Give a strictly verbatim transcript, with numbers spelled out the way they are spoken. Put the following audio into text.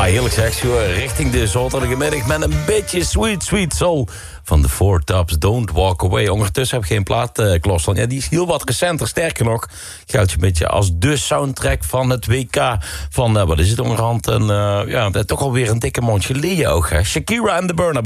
heerlijk zeg, joh. Richting de zondagmiddag met een beetje sweet, sweet soul van de Four Tops, Don't Walk Away. Ondertussen heb ik geen plaat uh, klaarstaan. Ja, die is heel wat recenter. Sterker nog, geldt je een beetje als de soundtrack van het W K van, uh, wat is het, onderhand? En, uh, ja, toch alweer een dikke maand geleden ook. Hè? Shakira en The Burna